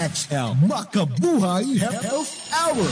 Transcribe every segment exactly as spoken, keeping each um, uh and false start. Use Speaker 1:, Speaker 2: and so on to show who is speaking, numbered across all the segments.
Speaker 1: X L Makabuhay Health Hour.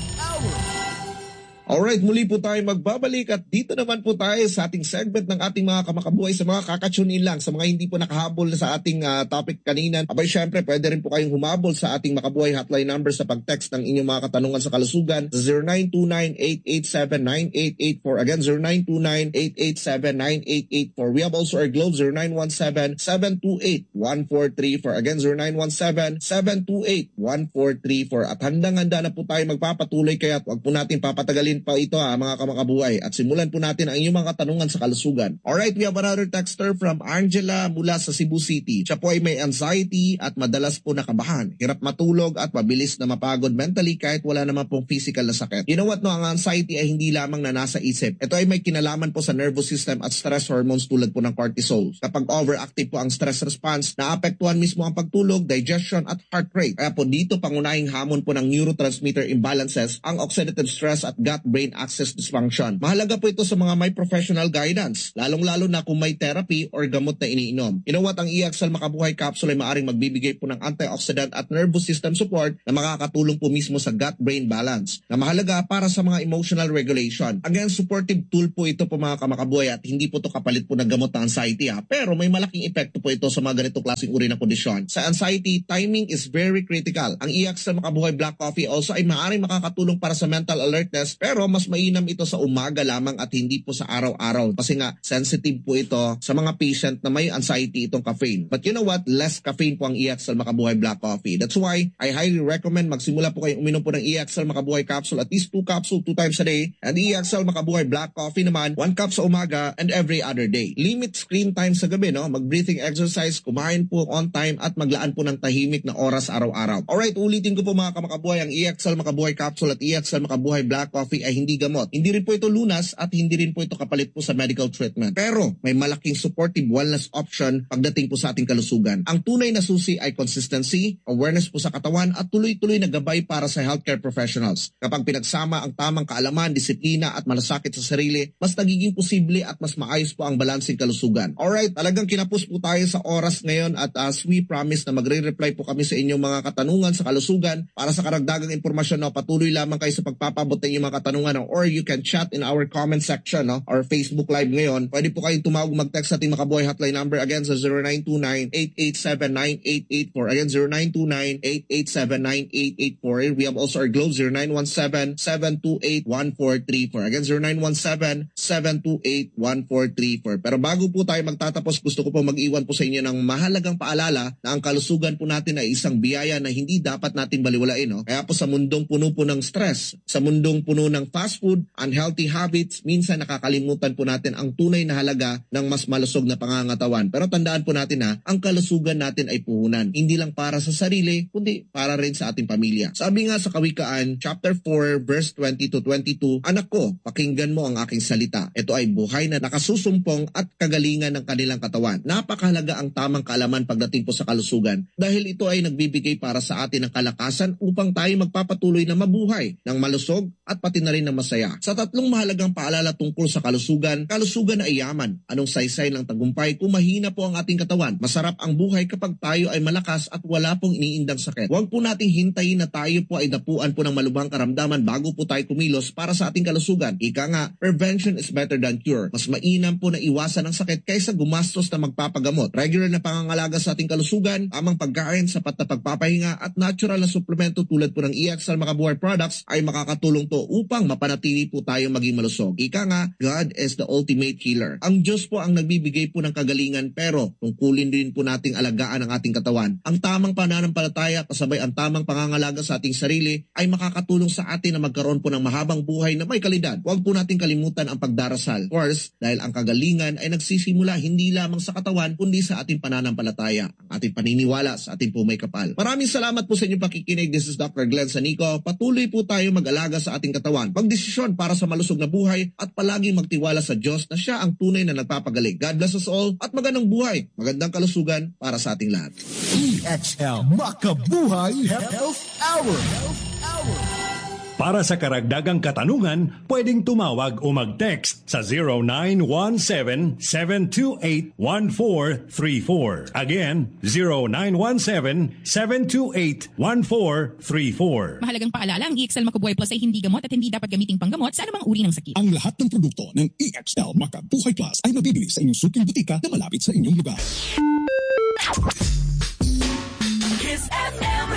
Speaker 2: Alright, muli po tayo magbabalik at dito naman po tayo sa ating segment ng ating mga kamakabuhay sa mga kakatune in lang, sa mga hindi po nakahabol sa ating uh, topic kanina. Abay syempre, pwede rin po kayong humabol sa ating makabuhay hotline number sa pag-text ng inyong mga katanungan sa kalusugan sa zero nine two nine, eight eight seven, nine eight eight four. Again, zero nine two nine, eight eight seven, nine eight eight four. We have also our Globe zero nine one seven, seven two eight, one four three four. Again, zero nine one seven, seven two eight, one four three four. At handang-handa na po tayo magpapatuloy kaya wag po natin papatagalin pa ito ha, mga kamakabuhay. At simulan po natin ang inyong mga katanungan sa kalusugan. Alright, we have another texter from Angela mula sa Cebu City. Siya po ay may anxiety at madalas po nakabahan. Hirap matulog at mabilis na mapagod mentally kahit wala naman pong physical na sakit. You know what, no? Ang anxiety ay hindi lamang na nasa isip. Ito ay may kinalaman po sa nervous system at stress hormones tulad po ng cortisol. Kapag overactive po ang stress response, naapektuhan mismo ang pagtulog, digestion at heart rate. Kaya po dito pangunahing hamon po ng neurotransmitter imbalances ang oxidative stress at gut-brain access dysfunction. Mahalaga po ito sa mga may professional guidance, lalong-lalo na kung may therapy or gamot na iniinom. You know what, ang E X L Makabuhay Capsule ay maaring magbibigay po ng antioxidant at nervous system support na makakatulong po mismo sa gut-brain balance na mahalaga para sa mga emotional regulation. Again, supportive tool po ito po mga kamakabuhay at hindi po ito kapalit po ng gamot na anxiety ha. Pero may malaking epekto po ito sa mga ganitong klaseng uri ng kondisyon. Sa anxiety, timing is very critical. Ang E X L Makabuhay Black Coffee also ay maaring makakatulong para sa mental alertness pero mas mainam ito sa umaga lamang at hindi po sa araw-araw kasi nga sensitive po ito sa mga patient na may anxiety itong caffeine. But you know what? Less caffeine po ang E X L Makabuhay Black Coffee. That's why I highly recommend magsimula po kayong uminom po ng E X L Makabuhay Capsule at least two capsule two times a day and E X L Makabuhay Black Coffee naman one cup sa umaga and every other day. Limit screen time sa gabi, no? Mag-breathing exercise, kumain po on time at maglaan po ng tahimik na oras araw-araw. Alright, ulitin ko po mga kamakabuhay, ang E X L Makabuhay Capsule at E X L Makabuhay Black Coffee ay hindi gamot. Hindi rin po ito lunas at hindi rin po ito kapalit po sa medical treatment. Pero may malaking supportive wellness option pagdating po sa ating kalusugan. Ang tunay na susi ay consistency, awareness po sa katawan at tuloy-tuloy na gabay para sa healthcare professionals. Kapag pinagsama ang tamang kaalaman, disiplina at malasakit sa sarili, mas nagiging posible at mas maayos po ang balansing kalusugan. Alright, talagang kinapos po tayo sa oras ngayon at as we promise na magre-reply po kami sa inyong mga katanungan sa kalusugan. Para sa karagdagang impormasyon, no, patuloy lamang kayo sa pagpapabot ng inyong mga katanungan, no, or you can chat in our comment section, no, or Facebook Live ngayon. Pwede po kayong tumawag, mag-text sa ating Makabuhay hotline number again sa zero nine two nine, eight eight seven, nine eight eight four. Again, zero nine two nine, eight eight seven, nine eight eight four. We have also our Globe zero nine one seven, seven two eight, one four three four. Again, zero nine one seven, seven two eight, one four three four. Pero bago po tayo magtatapos, gusto ko po mag-iwan po sa inyo ng mahalagang paalala na ang kalusugan po natin ay isang biyaya na hindi dapat nating baliwalain. No? Kaya po sa mundong puno po ng stress, sa mundong puno ng fast food, unhealthy habits, minsan nakakalimutan po natin ang tunay na halaga ng mas malusog na pangangatawan. Pero tandaan po natin ha, ang kalusugan natin ay puhunan. Hindi lang para sa sarili, kundi para rin sa ating pamilya. Sabi nga sa Kawikaan, chapter four, verse twenty to twenty-two, anak ko, pakinggan mo ang aking salita. Ito ay buhay na nakasusumpong at kagalingan ng kanilang katawan. Napakahalaga ang tamang kaalaman pagdating po sa kalusugan dahil ito ay nagbibigay para sa atin ng kalakasan upang tayo magpapatuloy na mabuhay ng malusog at pati na rin ng masaya. Sa tatlong mahalagang paalala tungkol sa kalusugan, kalusugan ay yaman. Anong saysay ng tagumpay kung mahina po ang ating katawan? Masarap ang buhay kapag tayo ay malakas at wala pong iniindang sakit. Huwag po nating hintayin na tayo po ay dapuan po ng malubhang karamdaman bago po tayo kumilos para sa ating kalusugan. Ika nga, prevention is better than cure. Mas mainam po na iwasan ang sakit kaysa gumastos na magpapagamot. Regular na pangangalaga sa ating kalusugan, tamang pagkain, sapat na pagpapahinga at natural na suplemento tulad po ng E X L Makabuhay products ay makakatulong to upang mapanatili po tayo maging malusog. Ika nga, God is the ultimate healer. Ang Diyos po ang nagbibigay po ng kagalingan pero tungkulin din po nating alagaan ang ating katawan. Ang tamang pananampalataya kasabay ang tamang pangangalaga sa ating sarili ay makakatulong sa atin na magkaroon po ng mahabang buhay na may kalidad. Huwag po nating kalimutan ang pagdarasal. Of course, dahil ang kagalingan ay nagsisimula hindi lamang sa katawan kundi sa ating pananampalataya, ang ating paniniwala sa ating pumay kapal. Maraming salamat po sa inyong pakikinig. This is Doctor Glenn Sanico. Patuloy po tayo mag-alaga sa ating katawan. Magdesisyon para sa malusog na buhay at palaging magtiwala sa Diyos na siya ang tunay na nagpapagaling. God bless us all at magandang buhay, magandang kalusugan para sa ating lahat.
Speaker 1: E X L Makabuhay Health Hour. Health Hour.
Speaker 3: Para sa karagdagang katanungan, pwedeng tumawag o mag-text sa zero nine one seven, seven two eight, one four three four. Again, zero nine one seven, seven two eight, one four three four.
Speaker 4: Mahalagang paalala, ang E X L Makabuhay Plus ay hindi gamot at hindi dapat gamiting panggamot sa anumang uri ng sakit.
Speaker 1: Ang lahat ng produkto ng E X L Makabuhay Plus ay mabibili sa inyong suking butika na malapit sa inyong lugar.
Speaker 5: Kiss F M.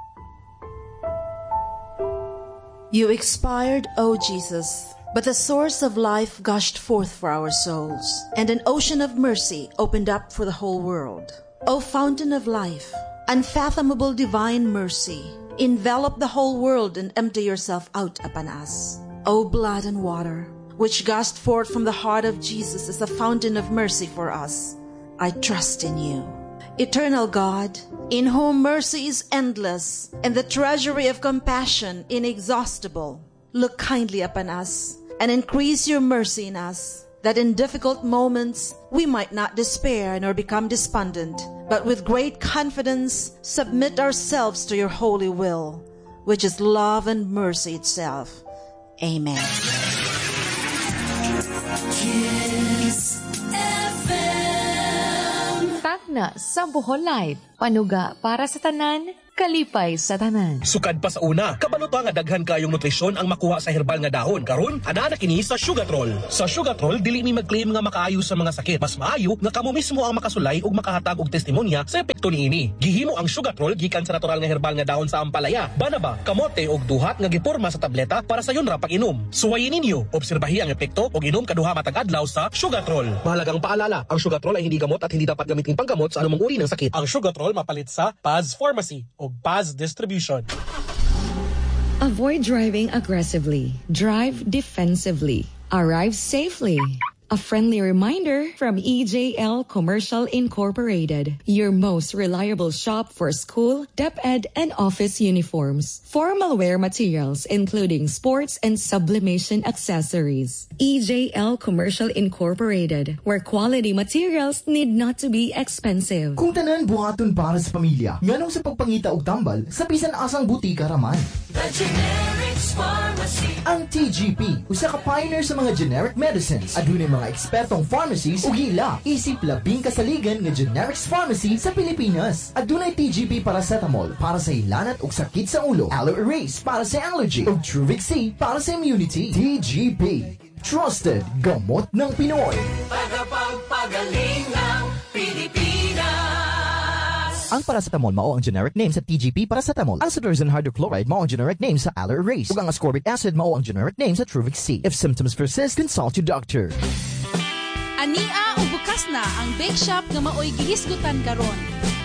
Speaker 6: You expired, O Jesus, but the source of life gushed forth for our souls, and an ocean of mercy opened up for the whole world. O fountain of life, unfathomable divine mercy, envelop the whole world and empty yourself out upon us. O blood and water, which gushed forth from the heart of Jesus as a fountain of mercy for us, I trust in you. Eternal God, in whom mercy is endless and the treasury of compassion inexhaustible, look kindly upon us and increase your mercy in us, that in difficult moments we might not despair nor become despondent, but with great confidence submit ourselves to your holy will, which is love and mercy itself. Amen.
Speaker 5: Kiss F M.
Speaker 7: Tagna sa Bohol Life. Panuga para sa tanan, kalipay sa tanan.
Speaker 8: Sukad pa sa una, kabaluto nga daghan kayong nutrisyon ang makuha sa herbal nga dahon. Karon, ana na kini sa Sugatrol. Sa Sugatrol, dili mi mag-claim nga makaayo sa mga sakit. Mas maayo nga kamo mismo ang makasulay ug makahatag og testimonya sa epekto niini. Gihimo ang Sugatrol gikan sa natural nga herbal nga dahon sa ampalaya, banaba, kamote ug duhat nga giporma sa tableta para sa yon ra pag-inom. Suwayin ninyo, obserbahi ang epekto ug inom kaduha matag adlaw sa Sugatrol. Mahalagang paalala, ang Sugatrol ay hindi gamot at hindi dapat gamitin panggamot sa anumang uri ng sakit. Ang Sugatrol mapalit sa Paz Pharmacy o Paz Distribution.
Speaker 7: Avoid driving aggressively. Drive defensively. Arrive safely. A friendly reminder from E J L Commercial Incorporated, your most reliable shop for school, DepEd, and office uniforms. Formal wear materials, including sports and sublimation accessories. E J L Commercial Incorporated, where quality materials need not to be expensive.
Speaker 9: Kung tanan buhaton para sa pamilya, nganong sa pagpangita og tambal, sa bisan asang butika raman.
Speaker 5: The Generics Pharmacy.
Speaker 9: Ang T G P, usa ka pioneer sa mga generic medicines. Adunay mga ekspertong pharmacies ug ila isip labing kasaligan nga generics pharmacy sa Pilipinas. Adunay T G P paracetamol para sa ilanat ug sakit sa ulo, Aloe Erase para sa allergy ug Truvix C para sa immunity. T G P, trusted gamot ng Pinoy.
Speaker 5: Tagapagpagaling ng Pilipinas.
Speaker 9: Ang paracetamol mao ang generic name sa T G P paracetamol. Ang cetirizine hydrochloride mao ang generic name sa Aloe Erase. Ug ang ascorbic acid mao ang generic name sa Truvix C. If symptoms persist, consult your doctor.
Speaker 10: Ania o bukas na ang bake shop nga maoy gihisgutan karon.